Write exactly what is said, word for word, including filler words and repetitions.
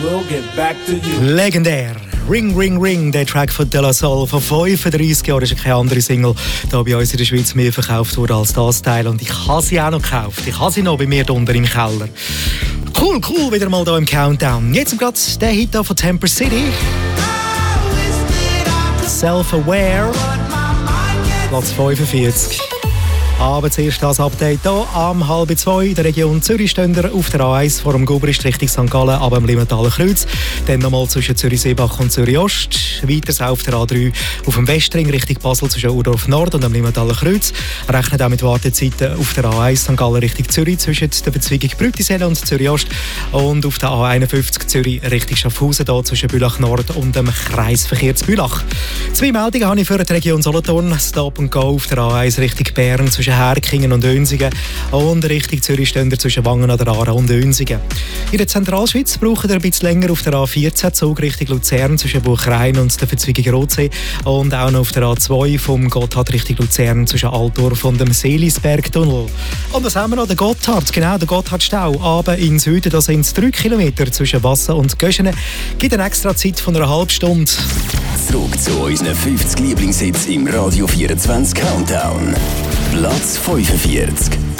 we'll get back to you. Legendär. Ring, Ring, Ring, der Track von De La Soul von fünfunddreissig Jahren, ist keine andere Single, da bei uns in der Schweiz mehr verkauft wurde als das Teil. Und ich habe sie auch noch gekauft. Ich habe sie noch bei mir da unten im Keller. Cool, cool, wieder mal hier im Countdown. Jetzt gerade der Hit hier von Temper City. Self-Aware. Platz fünfundvierzig. Aber zuerst das Update hier am halb zwei in der Region Zürich stehen wir auf der A eins vor dem Gubrist Richtung Sankt Gallen, aber am Limmentaler Kreuz. Dann nochmal zwischen Zürich-Seebach und Zürich-Ost. Weiter auf der A drei auf dem Westring Richtung Basel zwischen Urdorf Nord und am Limmentaler Kreuz. Rechnet auch mit Wartezeiten auf der A eins Sankt Gallen Richtung Zürich zwischen der Bezweigung Brütiselle und Zürich-Ost. Und auf der A einundfünfzig Zürich Richtung Schaffhausen hier zwischen Bülach Nord und dem Kreisverkehr zu Bülach. Zwei Meldungen habe ich für die Region Solothurn. Stop and Go auf der A eins Richtung Bern zwischen Herkingen und Önsingen und Richtung Zürich stehen wir zwischen Wangen an der Aare und Önsingen. In der Zentralschweiz brauchen wir ein bisschen länger auf der A vierzehn Zug Richtung Luzern zwischen Buchrein und der Verzweigung Rotsee und auch noch auf der A zwei vom Gotthard Richtung Luzern zwischen Altdorf und dem Seelisbergtunnel. Und was haben wir noch? Der Gotthard, genau, der Gotthardstau. Aber in Süden, da sind es drei Kilometer zwischen Wassen und Göschene. Gibt eine extra Zeit von einer halben Stunde. Zurück zu unseren fünfzig Lieblingshits im Radio vierundzwanzig Countdown. Platz fünfundvierzig.